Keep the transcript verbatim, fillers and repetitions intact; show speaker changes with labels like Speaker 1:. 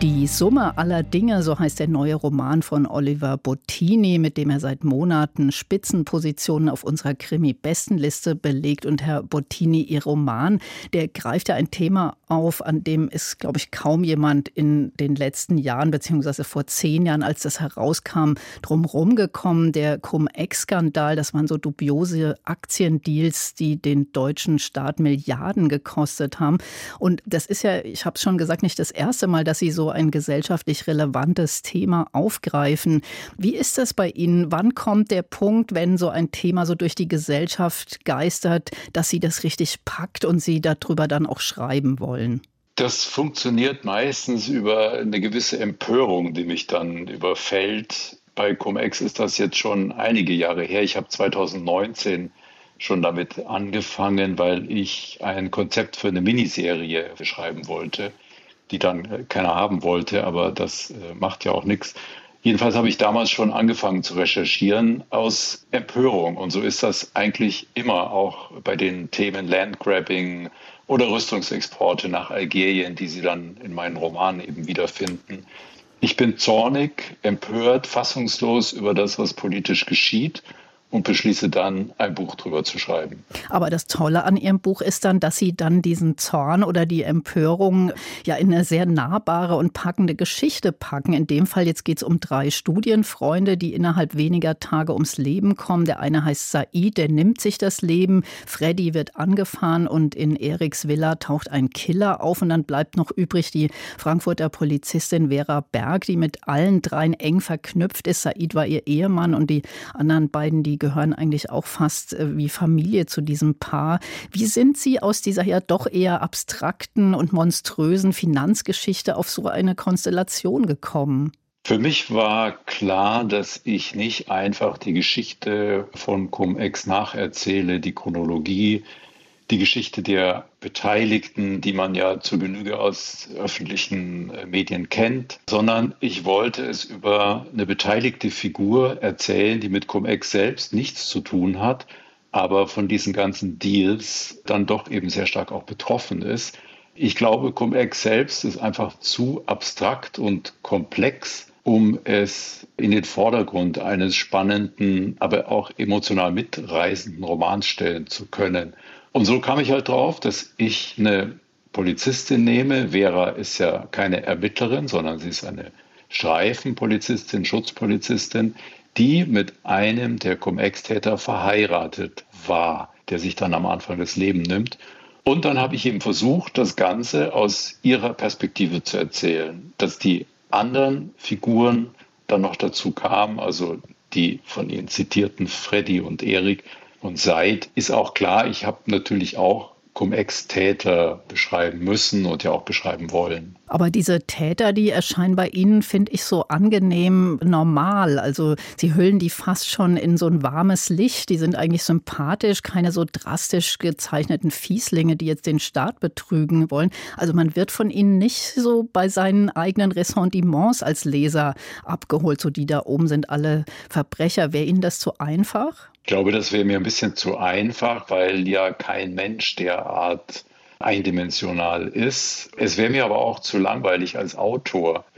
Speaker 1: Die Summe aller Dinge, so heißt der neue Roman von Oliver Bottini, mit dem er seit Monaten Spitzenpositionen auf unserer Krimi-Bestenliste belegt. Und Herr Bottini, Ihr Roman, der greift ja ein Thema auf, an dem ist, glaube ich, kaum jemand in den letzten Jahren, beziehungsweise vor zehn Jahren, als das herauskam, drumherum gekommen. Der Cum-Ex-Skandal, das waren so dubiose Aktiendeals, die den deutschen Staat Milliarden gekostet haben. Und das ist ja, ich habe es schon gesagt, nicht das erste Mal, dass Sie so ein gesellschaftlich relevantes Thema aufgreifen. Wie ist das bei Ihnen? Wann kommt der Punkt, wenn so ein Thema so durch die Gesellschaft geistert, dass Sie das richtig packt und Sie darüber dann auch schreiben wollen?
Speaker 2: Das funktioniert meistens über eine gewisse Empörung, die mich dann überfällt. Bei Cum-Ex ist das jetzt schon einige Jahre her. Ich habe zweitausendneunzehn schon damit angefangen, weil ich ein Konzept für eine Miniserie schreiben wollte, die dann keiner haben wollte, aber das macht ja auch nichts. Jedenfalls habe ich damals schon angefangen zu recherchieren aus Empörung. Und so ist das eigentlich immer auch bei den Themen Landgrabbing oder Rüstungsexporte nach Algerien, die Sie dann in meinen Romanen eben wiederfinden. Ich bin zornig, empört, fassungslos über das, was politisch geschieht, und beschließe dann, ein Buch drüber zu schreiben.
Speaker 1: Aber das Tolle an Ihrem Buch ist dann, dass Sie dann diesen Zorn oder die Empörung ja in eine sehr nahbare und packende Geschichte packen. In dem Fall, jetzt geht es um drei Studienfreunde, die innerhalb weniger Tage ums Leben kommen. Der eine heißt Said, der nimmt sich das Leben. Freddy wird angefahren und in Eriks Villa taucht ein Killer auf. Und dann bleibt noch übrig die Frankfurter Polizistin Vera Berg, die mit allen dreien eng verknüpft ist. Said war ihr Ehemann und die anderen beiden, die gehören eigentlich auch fast wie Familie zu diesem Paar. Wie sind Sie aus dieser ja doch eher abstrakten und monströsen Finanzgeschichte auf so eine Konstellation gekommen?
Speaker 2: Für mich war klar, dass ich nicht einfach die Geschichte von Cum-Ex nacherzähle, die Chronologie, die Geschichte der Beteiligten, die man ja zur Genüge aus öffentlichen Medien kennt, sondern ich wollte es über eine beteiligte Figur erzählen, die mit Cum-Ex selbst nichts zu tun hat, aber von diesen ganzen Deals dann doch eben sehr stark auch betroffen ist. Ich glaube, Cum-Ex selbst ist einfach zu abstrakt und komplex, um es in den Vordergrund eines spannenden, aber auch emotional mitreißenden Romans stellen zu können. Und so kam ich halt drauf, dass ich eine Polizistin nehme. Vera ist ja keine Ermittlerin, sondern sie ist eine Streifenpolizistin, Schutzpolizistin, die mit einem der Cum-Ex-Täter verheiratet war, der sich dann am Anfang das Leben nimmt. Und dann habe ich eben versucht, das Ganze aus ihrer Perspektive zu erzählen, dass die anderen Figuren dann noch dazu kamen, also die von Ihnen zitierten Freddy und Erik. Und Said ist auch klar, ich habe natürlich auch Cum-Ex-Täter beschreiben müssen und ja auch beschreiben wollen.
Speaker 1: Aber diese Täter, die erscheinen bei Ihnen, finde ich, so angenehm normal. Also Sie hüllen die fast schon in so ein warmes Licht. Die sind eigentlich sympathisch, keine so drastisch gezeichneten Fieslinge, die jetzt den Staat betrügen wollen. Also man wird von Ihnen nicht so bei seinen eigenen Ressentiments als Leser abgeholt. So die da oben sind alle Verbrecher. Wäre Ihnen das zu einfach?
Speaker 2: Ich glaube, das wäre mir ein bisschen zu einfach, weil ja kein Mensch derart eindimensional ist. Es wäre mir aber auch zu langweilig als Autor,